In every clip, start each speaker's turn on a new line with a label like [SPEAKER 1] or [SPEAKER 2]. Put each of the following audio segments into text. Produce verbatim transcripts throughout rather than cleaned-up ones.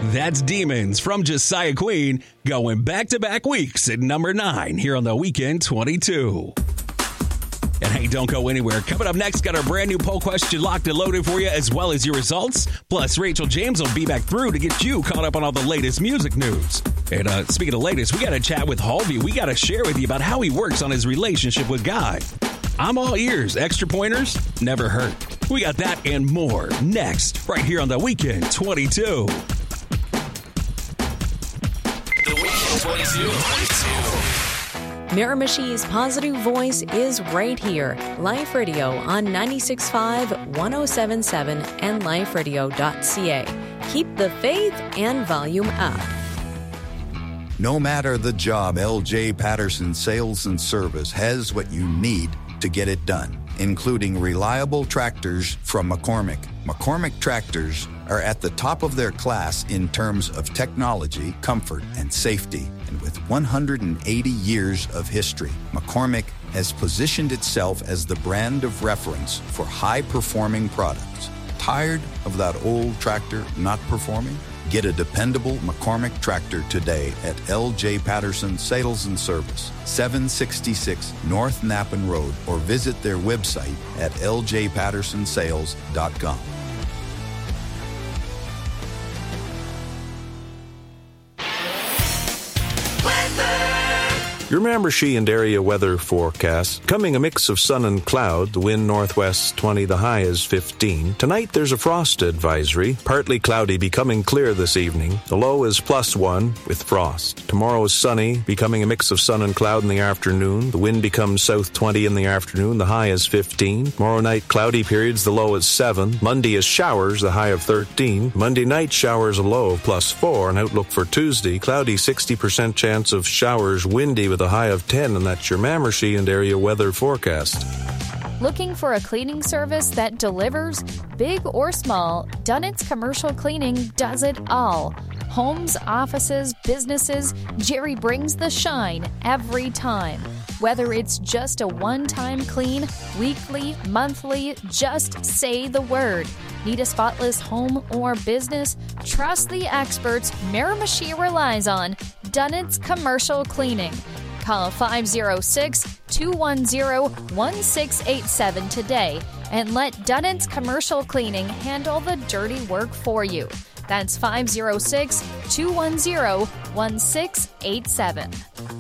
[SPEAKER 1] That's Demons from Josiah Queen, going back-to-back weeks at number nine here on the Weekend twenty-two. And hey, don't go anywhere. Coming up next, got our brand new poll question locked and loaded for you, as well as your results. Plus, Rachel James will be back through to get you caught up on all the latest music news. And uh, speaking of latest, we got to chat with Halvey. We got to share with you about how he works on his relationship with God. I'm all ears. Extra pointers never hurt. We got that and more next, right here on the Weekend twenty-two.
[SPEAKER 2] The Weekend twenty-two.
[SPEAKER 3] Miramichi's positive voice is right here. Life Radio on ninety-six point five, one oh seven point seven, and life radio dot c a. Keep the faith and volume up.
[SPEAKER 4] No matter the job, L J Patterson Sales and Service has what you need to get it done, including reliable tractors from McCormick. McCormick tractors are at the top of their class in terms of technology, comfort, and safety. And with one hundred eighty years of history, McCormick has positioned itself as the brand of reference for high-performing products. Tired of that old tractor not performing? Get a dependable McCormick tractor today at L J Patterson Sales and Service, seven sixty-six North Nappen Road, or visit their website at l j patterson sales dot com.
[SPEAKER 5] Your Miramichi and area weather forecast. Coming a mix of sun and cloud. The wind northwest twenty, the high is fifteen. Tonight there's a frost advisory. Partly cloudy, becoming clear this evening. The low is plus one with frost. Tomorrow is sunny, becoming a mix of sun and cloud in the afternoon. The wind becomes south twenty in the afternoon. The high is fifteen. Tomorrow night, cloudy periods. The low is seven. Monday is showers. The high of thirteen. Monday night, showers, a low of plus four. An outlook for Tuesday, cloudy, sixty percent chance of showers, windy with a high of ten, and that's your Miramichi and area weather forecast.
[SPEAKER 6] Looking for a cleaning service that delivers? Big or small, Dunnett's Commercial Cleaning does it all. Homes, offices, businesses, Jerry brings the shine every time. Whether it's just a one-time clean, weekly, monthly, just say the word. Need a spotless home or business? Trust the experts Miramichi relies on. Dunnett's Commercial Cleaning. Call five oh six, two one oh, one six eight seven today and let Dunnett's Commercial Cleaning handle the dirty work for you. That's five oh six, two one oh, one six eight seven.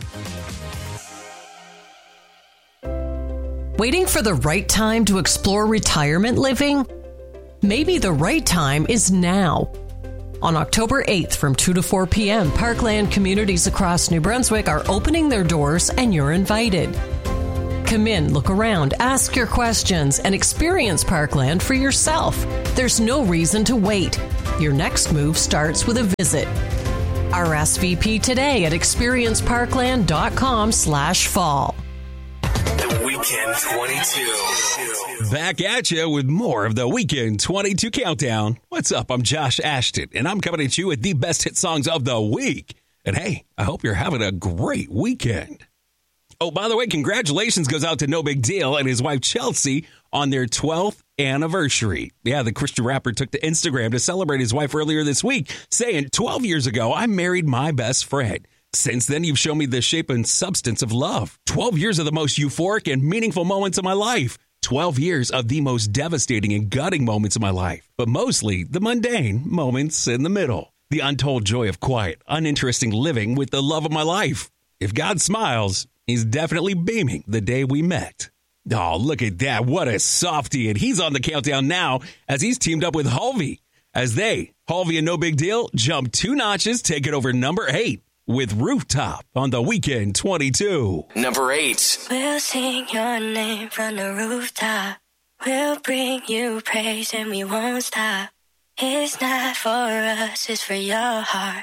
[SPEAKER 7] Waiting for the right time to explore retirement living? Maybe the right time is now. On October eighth from two to four p.m., Parkland communities across New Brunswick are opening their doors and you're invited. Come in, look around, ask your questions, and experience Parkland for yourself. There's no reason to wait. Your next move starts with a visit. R S V P today at experienceparkland.com slash fall.
[SPEAKER 2] The Weekend twenty-two.
[SPEAKER 1] Back at you with more of the Weekend twenty-two Countdown. What's up? I'm Josh Ashton, and I'm coming at you with the best hit songs of the week. And hey, I hope you're having a great weekend. Oh, by the way, congratulations goes out to No Big Deal and his wife Chelsea on their twelfth anniversary. Yeah, the Christian rapper took to Instagram to celebrate his wife earlier this week, saying, twelve years ago, I married my best friend. Since then, you've shown me the shape and substance of love. twelve years of the most euphoric and meaningful moments of my life. twelve years of the most devastating and gutting moments of my life. But mostly the mundane moments in the middle. The untold joy of quiet, uninteresting living with the love of my life. If God smiles, he's definitely beaming the day we met. Oh, look at that. What a softie. And he's on the countdown now as he's teamed up with Halvey. As they, Halvey and No Big Deal, jump two notches, taking over number eight. With Rooftop on the Weekend twenty-two.
[SPEAKER 2] Number eight.
[SPEAKER 8] We'll sing your name from the rooftop. We'll bring you praise and we won't stop. It's not for us, it's for your heart.